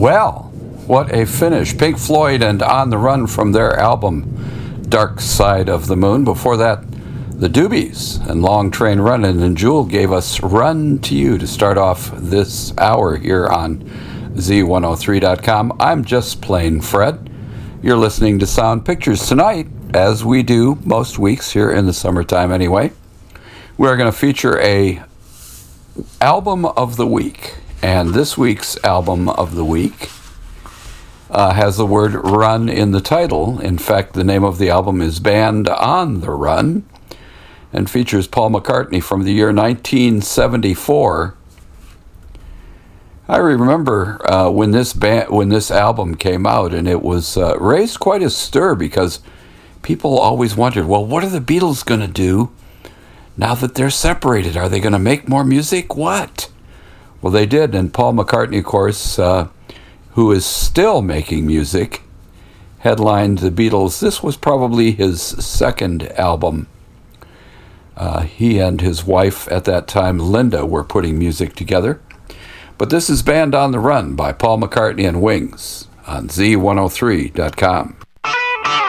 Well, what a finish. Pink Floyd and On the Run from their album Dark Side of the Moon. Before that, the Doobies and Long Train Runnin', and Jewel gave us Run to You to start off this hour here on Z103.com. I'm just plain Fred. You're listening to Sound Pictures tonight, as we do most weeks here in the summertime anyway. We're going to feature a album of the week, and this week's album of the week has the word run in the title. In fact, the name of the album is Band on the Run, and features Paul McCartney from the year 1974. I remember when this album came out, and it was raised quite a stir because people always wondered, well, what are the Beatles going to do now that they're separated? Are they going to make more music? What? Well, they did, and Paul McCartney, of course, who is still making music, headlined the Beatles. This was probably his second album. He and his wife at that time, Linda, were putting music together. But this is Band on the Run by Paul McCartney and Wings on Z103.com.